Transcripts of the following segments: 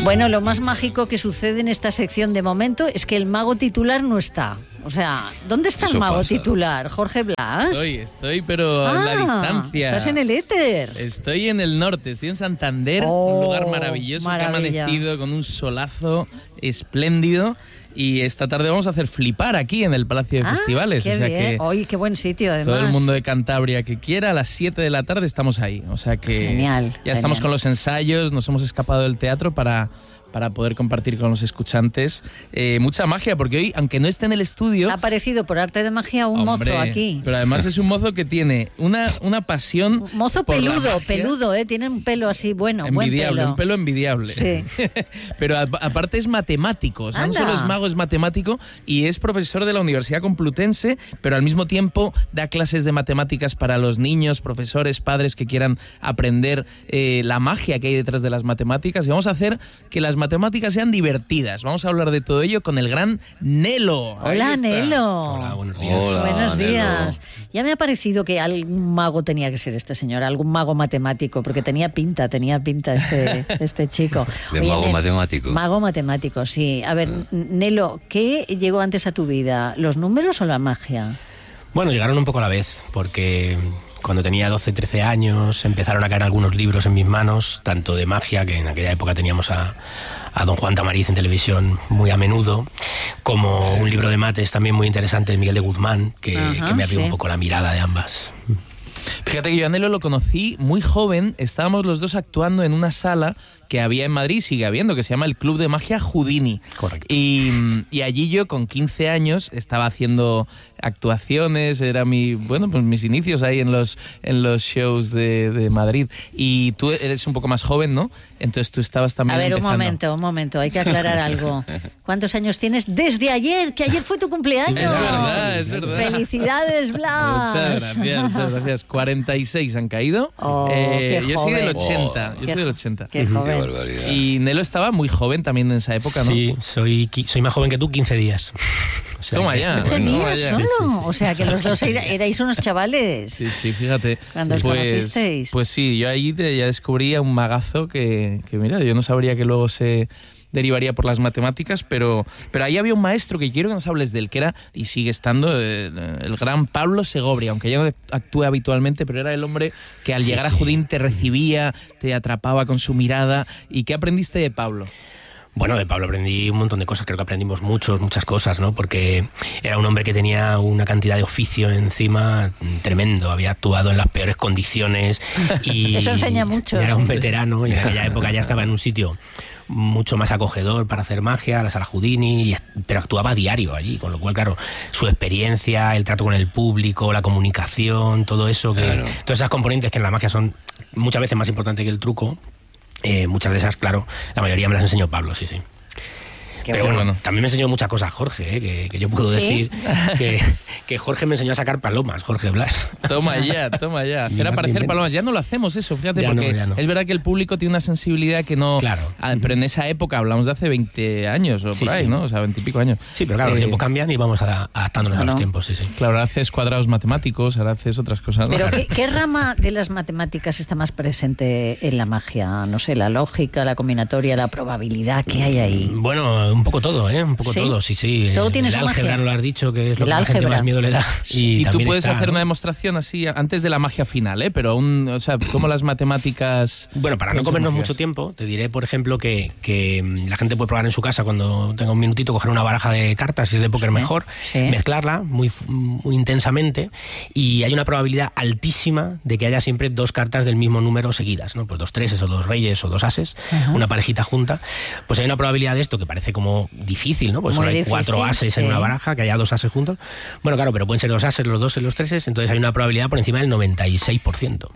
Bueno, lo más mágico que sucede en esta sección de momento es que el mago titular no está. O sea, ¿dónde está el mago titular? ¿Jorge Blas? Estoy, pero en la distancia. Estás en el éter. Estoy en el norte, estoy en Santander, un lugar maravilloso que ha amanecido con un solazo espléndido. Y esta tarde vamos a hacer flipar aquí en el Palacio de Festivales. Qué o sea bien. que Oye, qué buen sitio, además. Todo el mundo de Cantabria que quiera, a las 7 de la tarde estamos ahí. O sea que genial, estamos con los ensayos, nos hemos escapado del teatro para poder compartir con los escuchantes mucha magia, porque hoy, aunque no esté en el estudio... Ha aparecido por arte de magia un mozo aquí. Pero además es un mozo que tiene una pasión... Un mozo por peludo, tiene un pelo así, envidiable, un pelo envidiable. Sí. Pero aparte es matemático, o sea, no solo es mago, es matemático y es profesor de la Universidad Complutense, pero al mismo tiempo da clases de matemáticas para los niños, profesores, padres que quieran aprender la magia que hay detrás de las matemáticas, y vamos a hacer que las matemáticas sean divertidas. Vamos a hablar de todo ello con el gran Nelo. Hola, Nelo. Hola, buenos días. Hola, buenos días. Nelo. Ya me ha parecido que algún mago tenía que ser este señor, algún mago matemático, porque tenía pinta este chico. De mago matemático. Mago matemático, sí. A ver, Nelo, ¿qué llegó antes a tu vida? ¿Los números o la magia? Bueno, llegaron un poco a la vez, porque cuando tenía 12, 13 años empezaron a caer algunos libros en mis manos, tanto de magia, que en aquella época teníamos a don Juan Tamariz en televisión muy a menudo, como un libro de mates también muy interesante de Miguel de Guzmán, que me abrió un poco la mirada de ambas. Fíjate que yo a Nelo lo conocí muy joven, estábamos los dos actuando en una sala que había en Madrid, sigue habiendo, que se llama el Club de Magia Houdini. Correcto. Y allí yo con 15 años estaba haciendo actuaciones, era mis inicios ahí en los shows de Madrid. Y tú eres un poco más joven, ¿no? Entonces tú estabas también empezando. Un momento, hay que aclarar algo. ¿Cuántos años tienes desde ayer? Que ayer fue tu cumpleaños. Es verdad. ¡Felicidades, Blas! Muchas gracias. 46 han caído. Yo soy del 80. Qué joven. Y Nelo estaba muy joven también en esa época, ¿no? Sí, soy más joven que tú, 15 días. O sea, toma ya. 15 días solo. Sí. O sea, que los dos erais unos chavales. Sí, fíjate. Cuando os conocisteis. Pues sí, yo ahí ya descubrí un magazo que mira, yo no sabría que luego se derivaría por las matemáticas, pero ahí había un maestro que quiero que nos hables de él, que era, y sigue estando, el gran Pablo Segovia, aunque ya no actúe habitualmente, pero era el hombre que al llegar a Houdini te recibía, te atrapaba con su mirada. ¿Y qué aprendiste de Pablo? Bueno, de Pablo aprendí un montón de cosas, creo que aprendimos muchas cosas, ¿no? Porque era un hombre que tenía una cantidad de oficio encima tremendo, había actuado en las peores condiciones y eso enseña mucho. Era un veterano y en aquella época ya estaba en un sitio mucho más acogedor para hacer magia, la sala Houdini, pero actuaba a diario allí, con lo cual, claro, su experiencia, el trato con el público, la comunicación, todo eso, todas esas componentes que en la magia son muchas veces más importantes que el truco. Muchas de esas, claro, la mayoría me las enseñó Pablo, sí. Pero bueno, también me enseñó muchas cosas Jorge, que yo puedo decir que Jorge me enseñó a sacar palomas, Jorge Blas. Toma ya. Hacer aparecer palomas. Ya no lo hacemos eso, fíjate, ya porque no. Es verdad que el público tiene una sensibilidad que no... Claro. Pero en esa época, hablamos de hace 20 años o por ahí, ¿no? O sea, 20 y pico años. Sí, pero claro, los tiempos cambian y vamos adaptándonos a los tiempos, sí. Claro, ahora haces cuadrados matemáticos, ahora haces otras cosas. Pero ¿qué rama de las matemáticas está más presente en la magia? No sé, la lógica, la combinatoria, la probabilidad, ¿qué hay ahí? Bueno, un poco todo, Un poco todo, sí. Todo tiene su magia. El álgebra no lo has dicho, que es lo que a la gente más miedo le da. Y tú puedes hacer una demostración así antes de la magia final, pero aún, o sea, ¿cómo las matemáticas? Bueno, para no comernos mucho tiempo, te diré, por ejemplo, que la gente puede probar en su casa cuando tenga un minutito, coger una baraja de cartas, si es de póker mejor, mezclarla muy intensamente, y hay una probabilidad altísima de que haya siempre dos cartas del mismo número seguidas, ¿no? Pues 2 treses o 2 reyes o 2 ases, una parejita junta. Pues hay una probabilidad de esto que parece como difícil, ¿no? Pues solo hay 4 ases en una baraja, que haya 2 ases juntos. Bueno, claro, pero pueden ser 2 ases, los 2 y los 3, entonces hay una probabilidad por encima del 96%.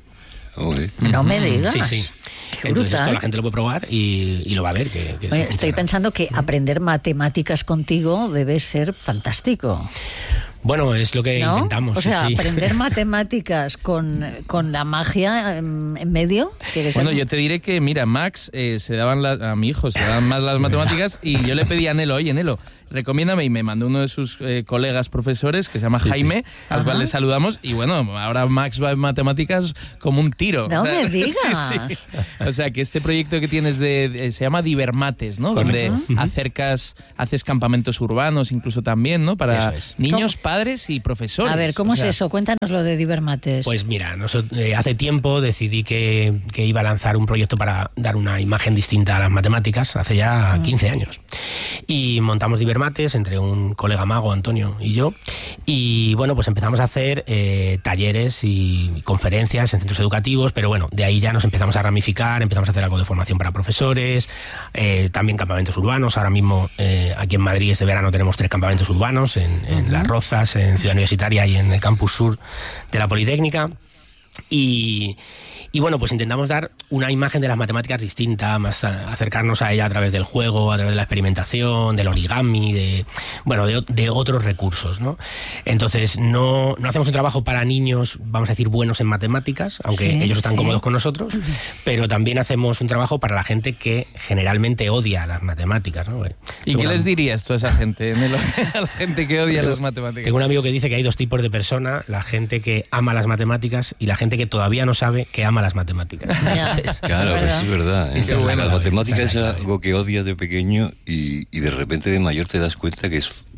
No me digas. Sí. Entonces esto la gente lo puede probar y lo va a ver. Oye, estoy pensando que aprender matemáticas contigo debe ser fantástico. Bueno, es lo que intentamos. O sea, sí. aprender matemáticas con la magia en medio. Bueno, yo te diré que, mira, Max a mi hijo se le daban más las matemáticas y yo le pedí a Nelo, oye, Nelo, recomiéndame, y me mandó uno de sus colegas profesores que se llama Jaime, al cual le saludamos, y bueno, ahora Max va en matemáticas como un tiro. No me digas. Sí. O sea, que este proyecto que tienes se llama Divermates, ¿no? Correcto. Donde haces campamentos urbanos incluso también, ¿no? Para niños, padres y profesores. A ver, ¿cómo es eso? Cuéntanos lo de Divermates. Pues mira, hace tiempo decidí que iba a lanzar un proyecto para dar una imagen distinta a las matemáticas, hace ya 15 años. Y montamos Divermates entre un colega mago, Antonio, y yo. Y bueno, pues empezamos a hacer talleres y conferencias en centros educativos, pero bueno, de ahí ya nos empezamos a ramificar, empezamos a hacer algo de formación para profesores, también campamentos urbanos. Ahora mismo aquí en Madrid este verano tenemos 3 campamentos urbanos en Las Rozas, en Ciudad Universitaria y en el Campus Sur de la Politécnica. Y bueno, pues intentamos dar una imagen de las matemáticas distinta, más acercarnos a ella a través del juego, a través de la experimentación, del origami, de otros recursos, ¿no? Entonces, no hacemos un trabajo para niños, vamos a decir, buenos en matemáticas, aunque ellos están cómodos con nosotros, pero también hacemos un trabajo para la gente que generalmente odia las matemáticas, ¿no? ¿Y qué les dirías tú a esa gente, a la gente que odia las matemáticas? Tengo un amigo que dice que hay 2 tipos de persona, la gente que ama las matemáticas y la gente que todavía no sabe que ama las matemáticas. Claro, eso es verdad. Bueno, las matemáticas es algo que odias de pequeño y de repente de mayor te das cuenta que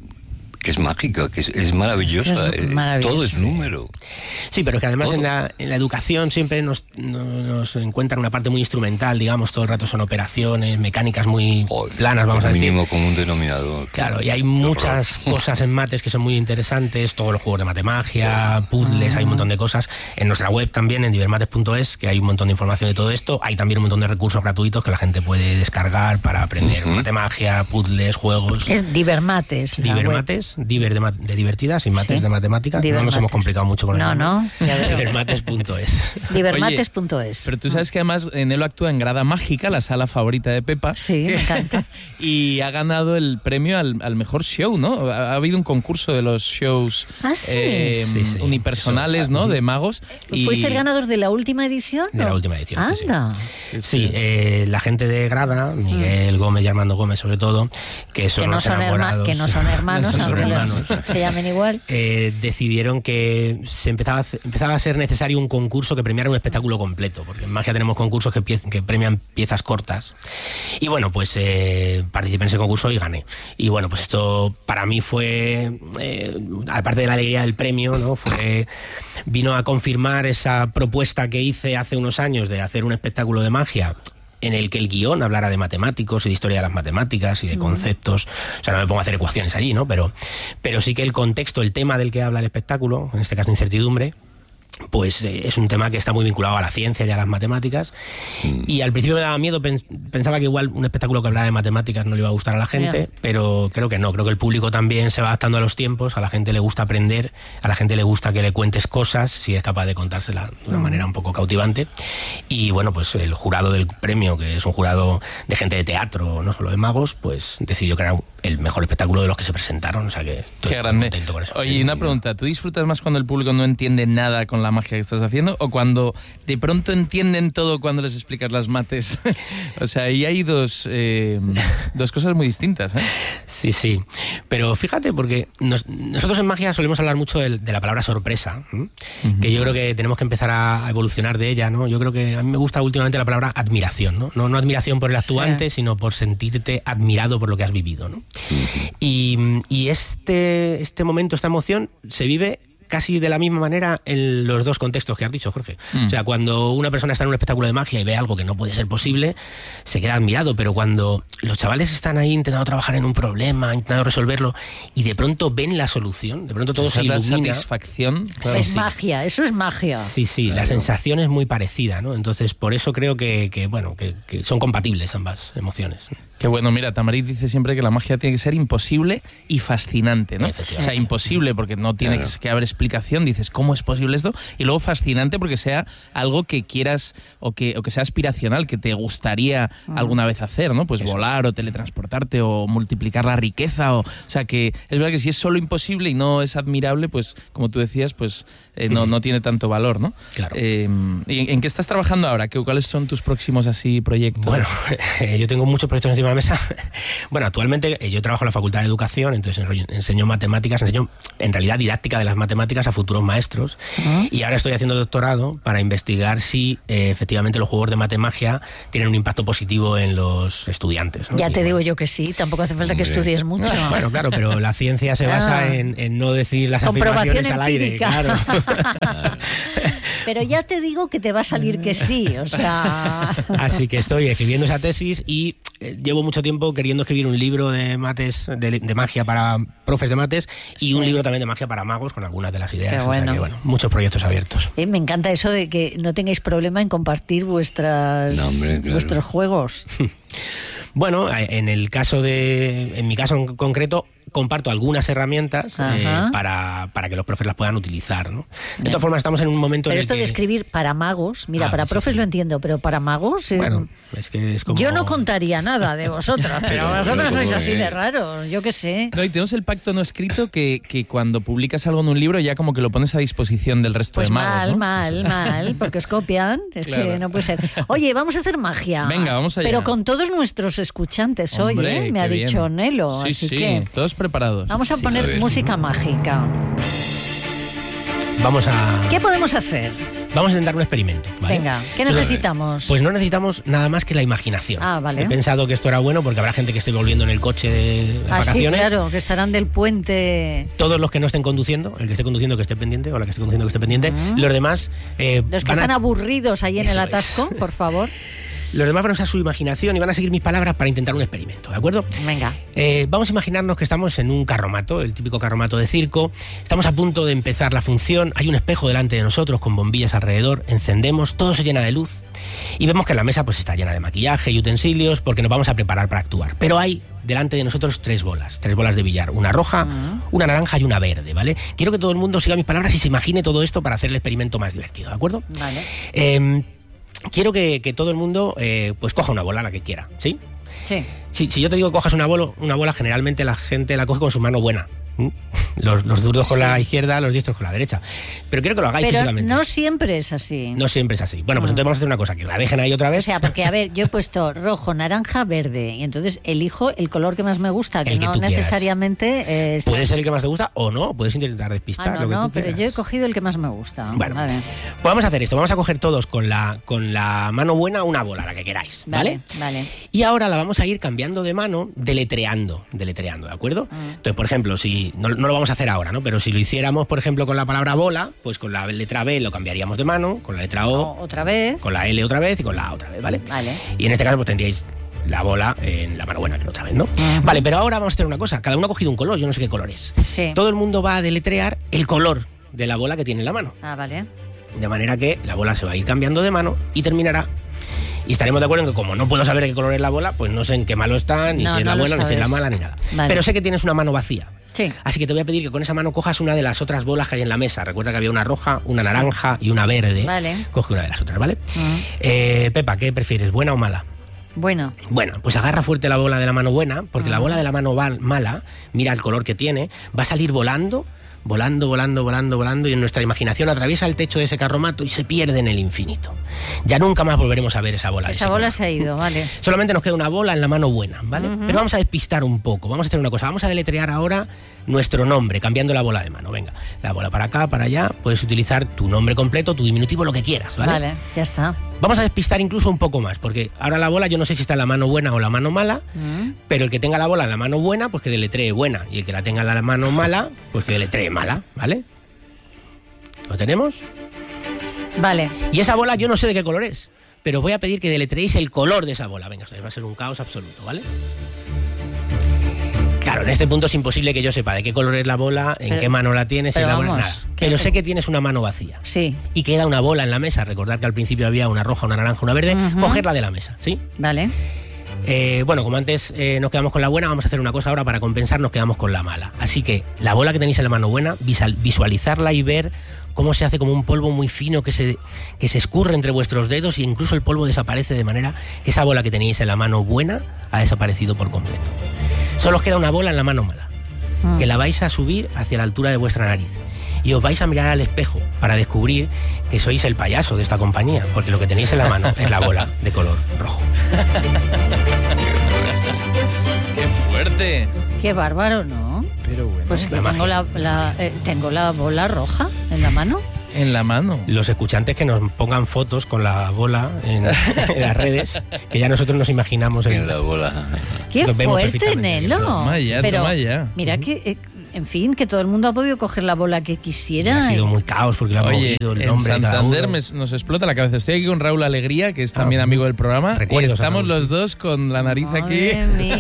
es mágica, que es maravillosa. Es maravilloso. Todo es número. Sí, pero que además en la educación siempre nos encuentran una parte muy instrumental, digamos, todo el rato son operaciones, mecánicas muy planas, vamos a decir. Mínimo común denominador. Claro, y hay muchas cosas en mates que son muy interesantes, todos los juegos de matemagia, puzzles, hay un montón de cosas. En nuestra web también, en divermates.es, que hay un montón de información de todo esto, hay también un montón de recursos gratuitos que la gente puede descargar para aprender matemagia, puzzles, juegos. Es Divermates. Divermates. Diver de divertidas y mates de matemáticas. No nos hemos complicado mucho con el nombre. No. Divermates.es. Divermates.es. Pero tú sabes que además Nelo actúa en Grada Mágica, la sala favorita de Pepa. Sí, me encanta. Y ha ganado el premio al mejor show, ¿no? Ha habido un concurso de los shows unipersonales, ¿no? De magos. ¿Fuiste el ganador de la última edición? De la última edición, Anda. Sí, la gente de Grada, Miguel Gómez y Armando Gómez sobre todo, que son los enamorados. Que no son hermanos, hermanos. Se llamen igual. Decidieron que se empezaba a ser necesario un concurso que premiara un espectáculo completo, porque en magia tenemos concursos que premian piezas cortas. Y bueno, pues participé en ese concurso y gané. Y bueno, pues esto para mí fue, aparte de la alegría del premio, ¿no? Vino a confirmar esa propuesta que hice hace unos años de hacer un espectáculo de magia en el que el guión hablara de matemáticos y de historia de las matemáticas y de conceptos. O sea, no me pongo a hacer ecuaciones allí, ¿no? Pero sí que el contexto, el tema del que habla el espectáculo, en este caso incertidumbre, pues es un tema que está muy vinculado a la ciencia y a las matemáticas. Y al principio me daba miedo, pensaba que igual un espectáculo que hablara de matemáticas no le iba a gustar a la gente, pero creo que no, creo que el público también se va adaptando a los tiempos, a la gente le gusta aprender, a la gente le gusta que le cuentes cosas, si es capaz de contárselas de una manera un poco cautivante. Y bueno, pues el jurado del premio, que es un jurado de gente de teatro, no solo de magos, pues decidió que era el mejor espectáculo de los que se presentaron, o sea que estoy contento con eso. Oye, una pregunta, ¿tú disfrutas más cuando el público no entiende nada con la magia que estás haciendo o cuando de pronto entienden todo cuando les explicas las mates? O sea, ahí hay dos cosas muy distintas, ¿eh? Sí, pero fíjate, porque nosotros en magia solemos hablar mucho de la palabra sorpresa, que yo creo que tenemos que empezar a evolucionar de ella, ¿no? Yo creo que a mí me gusta últimamente la palabra admiración, ¿no? No admiración por el actuante, sino por sentirte admirado por lo que has vivido, ¿no? Y este momento, esta emoción, se vive casi de la misma manera en los dos contextos que has dicho, Jorge. O sea, cuando una persona está en un espectáculo de magia y ve algo que no puede ser posible, se queda admirado, pero cuando los chavales están ahí intentando trabajar en un problema, intentando resolverlo, y de pronto ven la solución, de pronto todo se ilumina. Satisfacción. Claro. Es magia, eso es magia. Sí, claro. La sensación es muy parecida, ¿no? Entonces, por eso creo que son compatibles ambas emociones. Qué bueno, mira, Tamarit dice siempre que la magia tiene que ser imposible y fascinante, ¿no? O sea, imposible porque no tiene que haber explicación, dices, ¿cómo es posible esto? Y luego fascinante porque sea algo que quieras o que sea aspiracional, que te gustaría alguna vez hacer, ¿no? Pues volar o teletransportarte o multiplicar la riqueza. O sea, que es verdad que si es solo imposible y no es admirable, pues como tú decías, pues no tiene tanto valor, ¿no? Claro. ¿Y en qué estás trabajando ahora? ¿Cuáles son tus próximos así proyectos? Bueno, yo tengo muchos proyectos encima de la mesa. Bueno, actualmente yo trabajo en la Facultad de Educación, entonces enseño matemáticas, enseño en realidad didáctica de las matemáticas a futuros maestros. Y ahora estoy haciendo doctorado para investigar si efectivamente los juegos de matemagia tienen un impacto positivo en los estudiantes, ¿no? Ya te digo yo que sí, tampoco hace falta que estudies mucho. Bueno, claro, pero la ciencia se basa en no decir las afirmaciones al aire, claro. Pero ya te digo que te va a salir que sí, o sea... Así que estoy escribiendo esa tesis y llevo mucho tiempo queriendo escribir un libro de mates, de magia para profes de mates y un libro también de magia para magos con algunas de las ideas. Bueno. O sea que, bueno, muchos proyectos abiertos. Me encanta eso de que no tengáis problema en compartir vuestros juegos. Bueno, en mi caso en concreto, comparto algunas herramientas para que los profes las puedan utilizar, ¿no? De todas formas, estamos en un momento pero en el esto de escribir para magos, mira, para profes lo entiendo, pero para magos... Bueno, es que es como... Yo no contaría nada de vosotras, pero vosotras sois así de raros, yo qué sé. No, y tenemos el pacto no escrito que cuando publicas algo en un libro ya como que lo pones a disposición del resto de magos, pues ¿no? mal, porque os copian, es claro. Que no puede ser. Oye, vamos a hacer magia. Venga, vamos allá. Pero con todos nuestros escuchantes hoy, me ha dicho Nelo. Sí, así que todos preparados. Vamos a poner música mágica. ¿Qué podemos hacer? Vamos a intentar un experimento, ¿vale? Venga, ¿qué necesitamos? Pues no necesitamos nada más que la imaginación. Vale. He pensado que esto era bueno porque habrá gente que esté volviendo en el coche de vacaciones. Sí, claro, que estarán del puente. Todos los que no estén conduciendo, el que esté conduciendo que esté pendiente, o la que esté conduciendo que esté pendiente. Los demás... los que están aburridos ahí en el atasco, por favor. Los demás van a usar su imaginación y van a seguir mis palabras para intentar un experimento, ¿de acuerdo? Venga. Vamos a imaginarnos que estamos en un carromato, el típico carromato de circo. Estamos a punto de empezar la función. Hay un espejo delante de nosotros con bombillas alrededor. Encendemos, todo se llena de luz. Y vemos que la mesa pues está llena de maquillaje y utensilios porque nos vamos a preparar para actuar. Pero hay delante de nosotros tres bolas de billar. Una roja, una naranja y una verde, ¿vale? Quiero que todo el mundo siga mis palabras y se imagine todo esto para hacer el experimento más divertido, ¿de acuerdo? Vale. Quiero que todo el mundo pues coja una bola, la que quiera, ¿sí? Sí. Si yo te digo que cojas una bola, generalmente la gente la coge con su mano buena. Los zurdos con la izquierda, los diestros con la derecha. Pero quiero que lo hagáis físicamente. Pero no siempre es así. No siempre es así. Bueno, pues entonces vamos a hacer una cosa, que la dejen ahí otra vez. O sea, porque a ver, yo he puesto rojo, naranja, verde, y entonces elijo el color que más me gusta, que no necesariamente es... Puede ser el que más te gusta o no, puedes intentar despistar lo que tú pero yo he cogido el que más me gusta. Bueno, pues vamos a hacer esto, vamos a coger todos con la mano buena una bola, la que queráis, ¿vale? Vale. Y ahora la vamos a ir cambiando de mano, deletreando, ¿de acuerdo? Entonces, por ejemplo, si no lo vamos a hacer ahora, ¿no? Pero si lo hiciéramos, por ejemplo, con la palabra bola, pues con la letra B lo cambiaríamos de mano, con la letra O otra vez, con la L otra vez y con la A otra vez, ¿vale? Vale. Y en este caso pues tendríais la bola en la mano buena que la otra vez, ¿no? Vale, pero ahora vamos a hacer una cosa. Cada uno ha cogido un color, yo no sé qué color es. Sí. Todo el mundo va a deletrear el color de la bola que tiene en la mano. Vale. De manera que la bola se va a ir cambiando de mano y terminará. Y estaremos de acuerdo en que como no puedo saber de qué color es la bola, pues no sé en qué malo está, ni si es la buena, ni si es la mala, ni nada. Vale. Pero sé que tienes una mano vacía. Sí. Así que te voy a pedir que con esa mano cojas una de las otras bolas que hay en la mesa. Recuerda que había una roja, una naranja y una verde. Vale. Coge una de las otras, ¿vale? Pepa, ¿qué prefieres, buena o mala? Bueno, pues agarra fuerte la bola de la mano buena, porque la bola de la mano mala, mira el color que tiene, va a salir volando, y en nuestra imaginación atraviesa el techo de ese carromato y se pierde en el infinito. Ya nunca más volveremos a ver esa bola. Esa bola se ha ido, vale. Solamente nos queda una bola en la mano buena, ¿vale? Pero vamos a despistar un poco, vamos a hacer una cosa, vamos a deletrear ahora nuestro nombre, cambiando la bola de mano. Venga, la bola para acá, para allá, puedes utilizar tu nombre completo, tu diminutivo, lo que quieras, ¿vale? Vale, ya está. Vamos a despistar incluso un poco más, porque ahora la bola yo no sé si está en la mano buena o la mano mala, pero el que tenga la bola en la mano buena, pues que deletree buena, y el que la tenga en la mano mala, pues que deletree mala, ¿vale? ¿Lo tenemos? Vale. Y esa bola yo no sé de qué color es, pero os voy a pedir que deletreéis el color de esa bola. Venga, va a ser un caos absoluto, ¿vale? Claro, en este punto es imposible que yo sepa de qué color es la bola, en qué mano la tienes, si es la bola, nada. Pero sé que tienes una mano vacía. Sí. Y queda una bola en la mesa. Recordad que al principio había una roja, una naranja, una verde. Cogerla de la mesa, ¿sí? Vale. Bueno, como antes nos quedamos con la buena, vamos a hacer una cosa ahora para compensar, nos quedamos con la mala. Así que la bola que tenéis en la mano buena, visualizarla y ver cómo se hace como un polvo muy fino que se escurre entre vuestros dedos y incluso el polvo desaparece, de manera que esa bola que tenéis en la mano buena ha desaparecido por completo. Solo os queda una bola en la mano mala, que la vais a subir hacia la altura de vuestra nariz. Y os vais a mirar al espejo para descubrir que sois el payaso de esta compañía, porque lo que tenéis en la mano es la bola de color rojo. ¡Qué fuerte! Qué bárbaro, ¿no? Pero bueno. Pues que tengo la bola roja en la mano. En la mano. Los escuchantes que nos pongan fotos con la bola en las redes, que ya nosotros nos imaginamos en la bola. ¡Qué fuerte, Nelo! Toma ya. Mira que... En fin, que todo el mundo ha podido coger la bola que quisiera. Ha sido muy caos porque lo ha movido el nombre en Santander nos explota la cabeza. Estoy aquí con Raúl Alegría, que es también amigo del programa. Estamos los dos con la nariz aquí.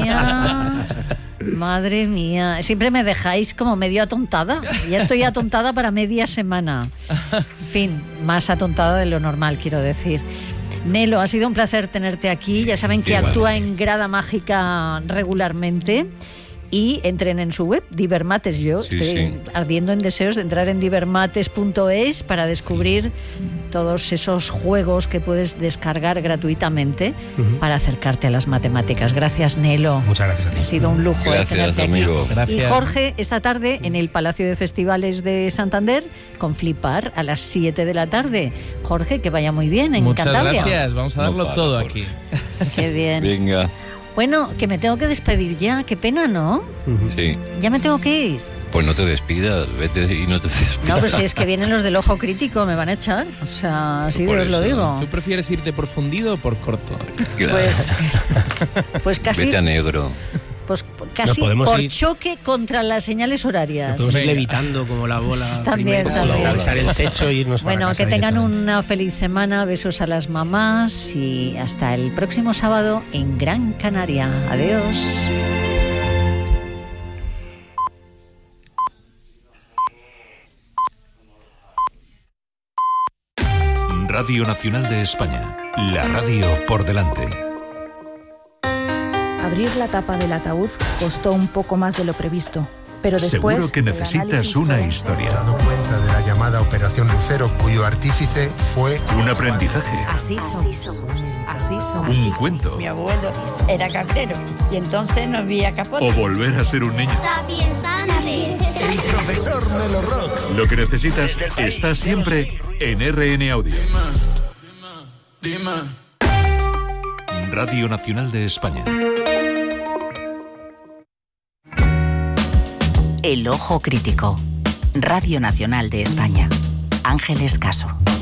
Madre mía. Siempre me dejáis como medio atontada. Ya estoy atontada para media semana. En fin, más atontada de lo normal, quiero decir. Nelo, ha sido un placer tenerte aquí. Ya saben que actúa en Grada Mágica regularmente. Y entren en su web, Divermates. Estoy ardiendo en deseos de entrar en divermates.es para descubrir todos esos juegos que puedes descargar gratuitamente para acercarte a las matemáticas. Gracias, Nelo. Muchas gracias a ti. Ha sido un lujo tenerte amigo. aquí. Gracias. Y Jorge, esta tarde en el Palacio de Festivales de Santander con Flipar a las 7 de la tarde. Jorge, que vaya muy bien en Cantabria. Muchas gracias, vamos a darlo todo aquí. Qué bien. Venga. Bueno, que me tengo que despedir ya, qué pena, ¿no? Sí. Ya me tengo que ir. Pues no te despidas, vete y no te despidas. No, pero si es que vienen los del ojo crítico, me van a echar. O sea, así os lo digo. ¿Tú prefieres irte por fundido o por corto? Claro. Pues casi... Vete a negro. Pues casi por choque contra las señales horarias. Podemos ir levitando como la bola. También. Atravesar el techo e irnos para casa. Que tengan una feliz semana, besos a las mamás y hasta el próximo sábado en Gran Canaria. Adiós. Radio Nacional de España, la radio por delante. Abrir la tapa del ataúd costó un poco más de lo previsto, pero después... Seguro que necesitas una historia. He dado cuenta de la llamada Operación Lucero, cuyo artífice fue... Un aprendizaje. Así somos. Un cuento. Mi abuelo era cabrero y entonces no había capote. O volver a ser un niño. El profesor Melo Rock. Lo que necesitas está siempre en RN Audio. Dime. Radio Nacional de España. El Ojo Crítico. Radio Nacional de España. Ángeles Caso.